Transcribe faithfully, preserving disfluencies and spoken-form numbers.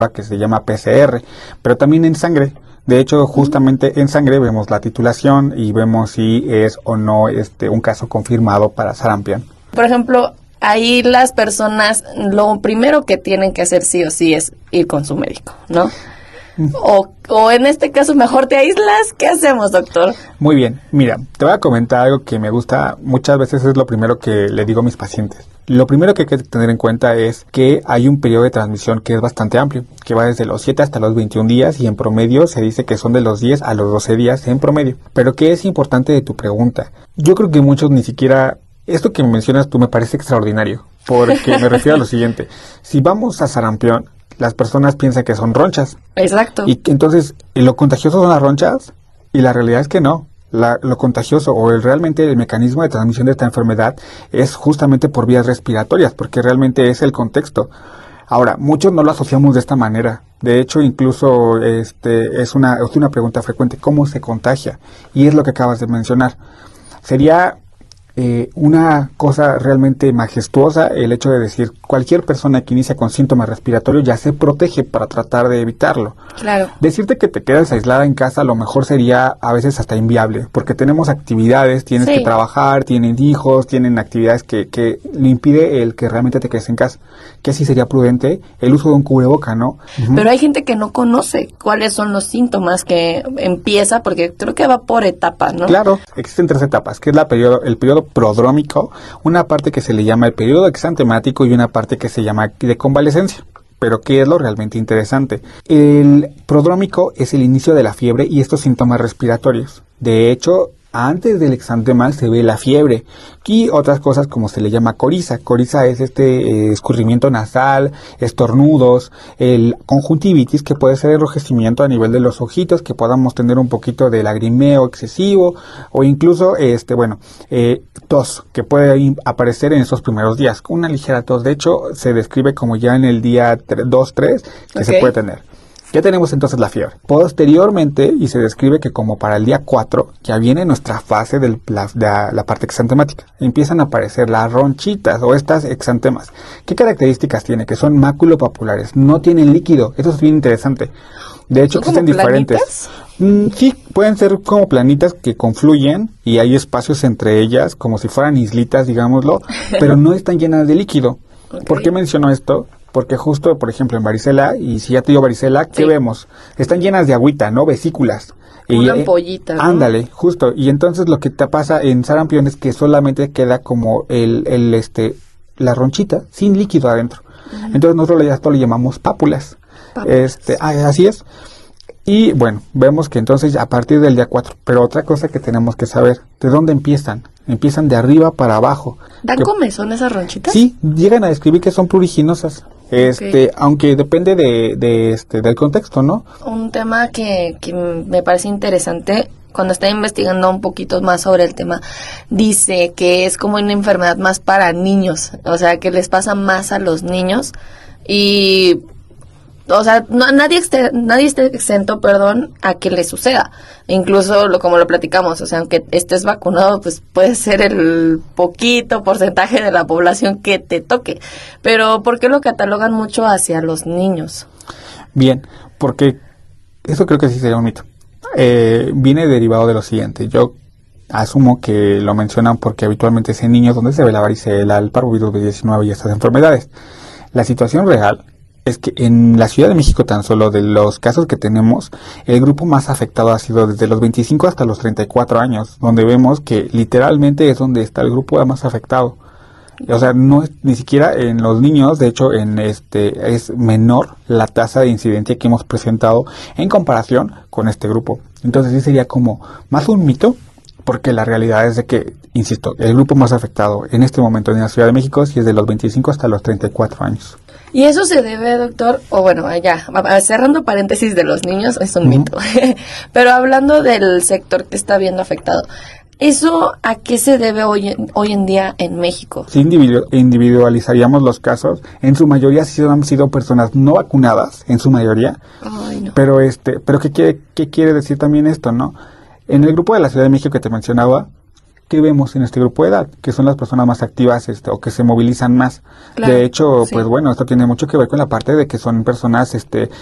que se llama P C R, pero también en sangre. De hecho, justamente en sangre vemos la titulación y vemos si es o no este un caso confirmado para sarampión. Por ejemplo, ahí las personas, lo primero que tienen que hacer sí o sí es ir con su médico, ¿no? O, o en este caso mejor te aíslas. ¿Qué hacemos, doctor? Muy bien, mira, te voy a comentar algo que me gusta, muchas veces es lo primero que le digo a mis pacientes. Lo primero que hay que tener en cuenta es que hay un periodo de transmisión que es bastante amplio, que va desde los siete hasta los veintiún días y en promedio se dice que son de los diez a los doce días en promedio. Pero ¿qué es importante de tu pregunta? Yo creo que muchos ni siquiera... Esto que mencionas tú me parece extraordinario, porque me refiero a lo siguiente. Si vamos a sarampión, las personas piensan que son ronchas. Exacto. Y entonces, ¿lo contagioso son las ronchas? Y la realidad es que no. La, lo contagioso o el, realmente el mecanismo de transmisión de esta enfermedad es justamente por vías respiratorias, porque realmente es el contexto. Ahora, muchos no lo asociamos de esta manera. De hecho, incluso este es una, es una pregunta frecuente, ¿cómo se contagia? Y es lo que acabas de mencionar. Sería... Eh, una cosa realmente majestuosa el hecho de decir cualquier persona que inicia con síntomas respiratorios ya se protege para tratar de evitarlo. Claro. Decirte que te quedas aislada en casa a lo mejor sería a veces hasta inviable, porque tenemos actividades, tienes sí. que trabajar, tienen hijos, tienen actividades que, que le impide el que realmente te quedes en casa. Que así sería prudente el uso de un cubreboca, ¿no? Uh-huh. Pero hay gente que no conoce cuáles son los síntomas que empieza, porque creo que va por etapas, ¿no? Claro, existen tres etapas, que es la periodo, el periodo prodrómico, una parte que se le llama el periodo exantemático y una parte que se llama de convalecencia. Pero ¿qué es lo realmente interesante? El prodrómico es el inicio de la fiebre y estos síntomas respiratorios. De hecho, antes del exantema se ve la fiebre y otras cosas como se le llama coriza. Coriza es este eh, escurrimiento nasal, estornudos, el conjuntivitis, que puede ser enrojecimiento a nivel de los ojitos, que podamos tener un poquito de lagrimeo excesivo o incluso, este bueno, eh, tos, que puede aparecer en esos primeros días. Una ligera tos, de hecho, se describe como ya en el día dos tres que okay. se puede tener. Ya tenemos entonces la fiebre. Posteriormente, y se describe que como para el día cuatro, ya viene nuestra fase de la, de la parte exantemática. Empiezan a aparecer las ronchitas o estas exantemas. ¿Qué características tiene? Que son maculopapulares, no tienen líquido. Eso es bien interesante. De hecho, existen diferentes. Mm, sí, pueden ser como planitas que confluyen y hay espacios entre ellas, como si fueran islitas, digámoslo, pero no están llenas de líquido. Okay. ¿Por qué menciono esto? Porque justo, por ejemplo, en varicela, y si ya te dio varicela, ¿qué sí. vemos? Están llenas de agüita, ¿no? Vesículas. Una ampollita, ¿no? Ándale, justo. Y entonces lo que te pasa en sarampión es que solamente queda como el, el este, la ronchita sin líquido adentro. Uh-huh. Entonces nosotros ya esto le llamamos pápulas. Pápulas. Este, ah, así es. Y bueno, vemos que entonces a partir del día cuatro, pero otra cosa que tenemos que saber, ¿de dónde empiezan? Empiezan de arriba para abajo. ¿Dan que, comezón esas ronchitas? Sí, llegan a describir que son pruriginosas. Este, okay. aunque depende de, de este, del contexto, ¿no? Un tema que, que me parece interesante, cuando está investigando un poquito más sobre el tema, dice que es como una enfermedad más para niños, o sea, que les pasa más a los niños y... O sea, no, nadie, esté, nadie esté exento, perdón, a que le suceda. Incluso, lo, como lo platicamos, o sea, aunque estés vacunado, pues puede ser el poquito porcentaje de la población que te toque. Pero, ¿por qué lo catalogan mucho hacia los niños? Bien, porque eso creo que sí sería un mito. Eh, viene derivado de lo siguiente. Yo asumo que lo mencionan porque habitualmente es en niños donde se ve la varicela, el parvovirus diecinueve y estas enfermedades. La situación real es que en la Ciudad de México, tan solo de los casos que tenemos, el grupo más afectado ha sido desde los veinticinco hasta los treinta y cuatro años, donde vemos que literalmente es donde está el grupo más afectado. O sea, no es ni siquiera en los niños, de hecho, en este es menor la tasa de incidencia que hemos presentado en comparación con este grupo. Entonces sí sería como más un mito, porque la realidad es de que, insisto, el grupo más afectado en este momento en la Ciudad de México sí es de los veinticinco hasta los treinta y cuatro años. Y eso se debe, doctor, o bueno, ya, cerrando paréntesis de los niños, es un uh-huh. mito, pero hablando del sector que está viendo afectado, ¿eso a qué se debe hoy en, hoy en día en México? Si individu- individualizaríamos los casos, en su mayoría sí han sido personas no vacunadas, en su mayoría, Ay, no. pero este, pero ¿qué quiere, qué quiere decir también esto, no? En el grupo de la Ciudad de México que te mencionaba, ¿qué vemos en este grupo de edad? Que son las personas más activas este, o que se movilizan más. Claro, de hecho, sí. pues bueno, esto tiene mucho que ver con la parte de que son personas este